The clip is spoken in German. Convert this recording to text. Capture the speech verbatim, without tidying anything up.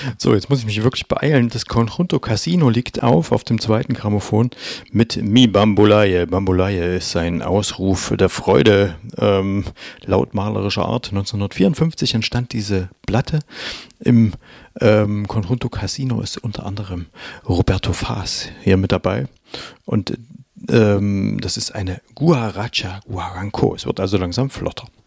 So, jetzt muss ich mich wirklich beeilen. Das Conjunto Casino liegt auf, auf dem zweiten Grammophon mit Mi Bambulaye. Bambulaye ist ein Ausruf der Freude, ähm, laut malerischer Art. neunzehnhundertvierundfünfzig entstand diese Platte. Im ähm, Conjunto Casino ist unter anderem Roberto Faas hier mit dabei. Und ähm, das ist eine Guaracha Guaranco. Es wird also langsam flotter.